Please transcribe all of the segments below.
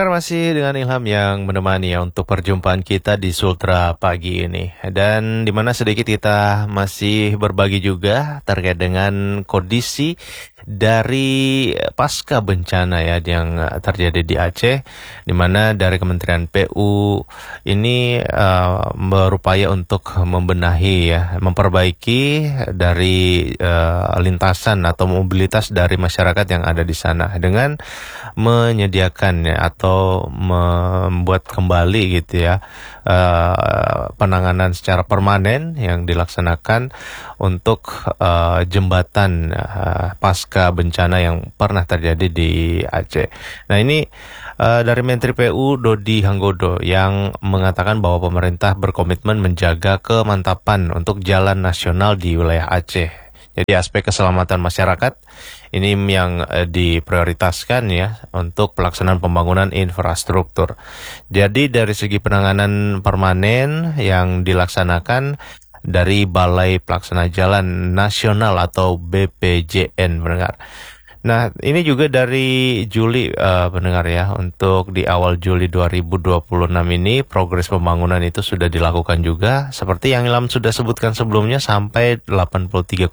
pendengar, masih dengan Ilham yang menemani ya untuk perjumpaan kita di Sultra pagi ini. Dan di mana sedikit kita masih berbagi juga terkait dengan kondisi dari pasca bencana ya yang terjadi di Aceh, di mana dari Kementerian PU ini berupaya untuk membenahi ya, memperbaiki dari lintasan atau mobilitas dari masyarakat yang ada di sana dengan menyediakan ya atau membuat kembali gitu ya penanganan secara permanen yang dilaksanakan untuk jembatan pasca bencana yang pernah terjadi di Aceh. Nah ini dari Menteri PU Dodi Hanggodo yang mengatakan bahwa pemerintah berkomitmen menjaga kemantapan untuk jalan nasional di wilayah Aceh. Jadi aspek keselamatan masyarakat ini yang diprioritaskan ya untuk pelaksanaan pembangunan infrastruktur. Jadi dari segi penanganan permanen yang dilaksanakan dari Balai Pelaksana Jalan Nasional atau BPJN, pendengar. Nah, ini juga dari Juli pendengar ya, untuk di awal Juli 2026 ini progres pembangunan itu sudah dilakukan juga seperti yang Ilham sudah sebutkan sebelumnya sampai 83,72%.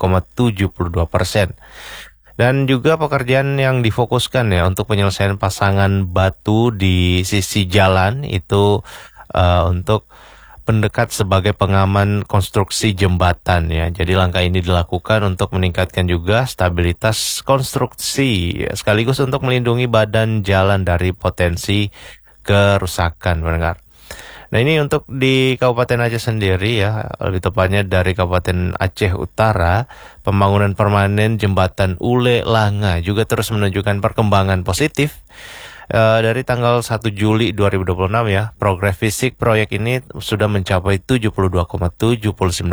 Dan juga pekerjaan yang difokuskan ya untuk penyelesaian pasangan batu di sisi jalan itu untuk pendekat sebagai pengaman konstruksi jembatan ya. Jadi langkah ini dilakukan untuk meningkatkan juga stabilitas konstruksi ya, sekaligus untuk melindungi badan jalan dari potensi kerusakan, pendengar. Nah ini untuk di Kabupaten Aceh sendiri ya, lebih tepatnya dari Kabupaten Aceh Utara, pembangunan permanen jembatan Ule Langa juga terus menunjukkan perkembangan positif. Dari tanggal 1 Juli 2026 ya, progres fisik proyek ini sudah mencapai 72,79%.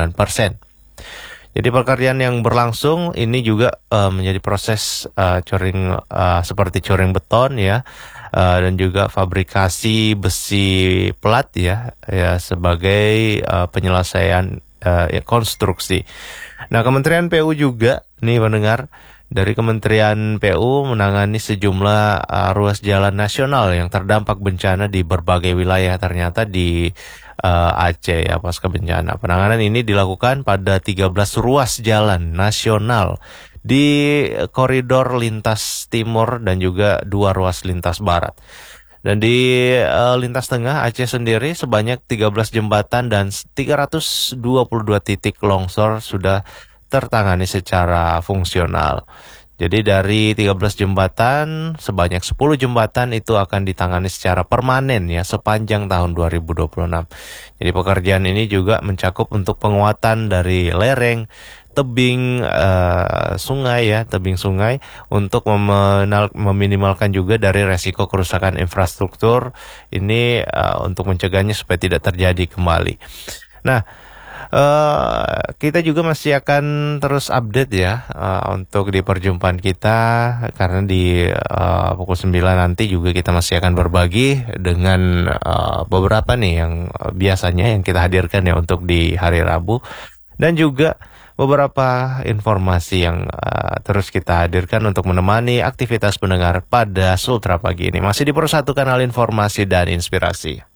Jadi pekerjaan yang berlangsung ini juga menjadi proses coring seperti coring beton ya, dan juga fabrikasi besi plat ya sebagai penyelesaian konstruksi. Nah, Kementerian PU juga nih pendengar, dari Kementerian PU menangani sejumlah ruas jalan nasional yang terdampak bencana di berbagai wilayah ternyata di Aceh ya pasca bencana. Penanganan ini dilakukan pada 13 ruas jalan nasional di koridor lintas timur dan juga 2 ruas lintas barat. Dan di lintas tengah Aceh sendiri sebanyak 13 jembatan dan 322 titik longsor sudah tertangani secara fungsional. Jadi dari 13 jembatan, sebanyak 10 jembatan itu akan ditangani secara permanen ya sepanjang tahun 2026. Jadi pekerjaan ini juga mencakup untuk penguatan dari lereng, tebing tebing sungai untuk meminimalkan juga dari resiko kerusakan infrastruktur ini untuk mencegahnya supaya tidak terjadi kembali. Nah, kita juga masih akan terus update ya untuk di perjumpaan kita, karena di pukul 9 nanti juga kita masih akan berbagi dengan beberapa nih yang biasanya yang kita hadirkan ya untuk di hari Rabu, dan juga beberapa informasi yang terus kita hadirkan untuk menemani aktivitas pendengar pada Sultra pagi ini. Masih di Persatu Kanal Informasi dan Inspirasi.